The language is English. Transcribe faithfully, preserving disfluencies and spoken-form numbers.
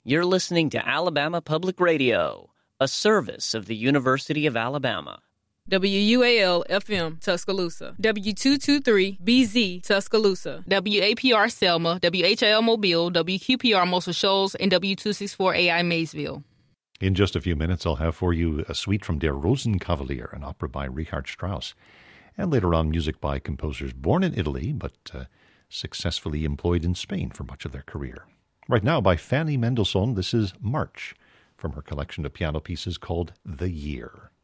You're listening to Alabama Public Radio, a service of the University of Alabama. W U A L F M Tuscaloosa, W two twenty-three B Z Tuscaloosa, W A P R Selma, W H I L Mobile, W Q P R Muscle Shoals, and W two sixty-four A I Maysville. In just a few minutes, I'll have for you a suite from Der Rosenkavalier, an opera by Richard Strauss, and later on music by composers born in Italy but uh, successfully employed in Spain for much of their career. Right now, by Fanny Mendelssohn, this is March, from her collection of piano pieces called The Year.